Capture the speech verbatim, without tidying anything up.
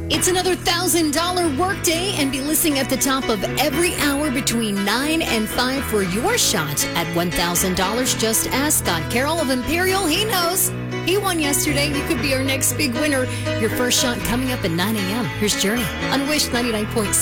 It's another one thousand dollars workday, and be listening at the top of every hour between nine and five for your shot at one thousand dollars. Just ask Scott Carroll of Imperial. He knows. He won yesterday. You could be our next big winner. Your first shot coming up at nine a.m. Here's Journey on Wish ninety-nine point six.